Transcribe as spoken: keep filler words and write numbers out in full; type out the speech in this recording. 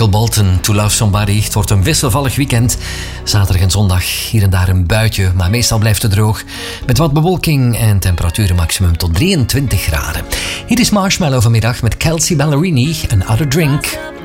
Michael Bolton, To Love Somebody. Het wordt een wisselvallig weekend. Zaterdag en zondag hier en daar een buitje, maar meestal blijft het droog. Met wat bewolking en temperaturen maximum tot drieëntwintig graden. Hier is Marshmallow vanmiddag met Kelsea Ballerini, Another Drink.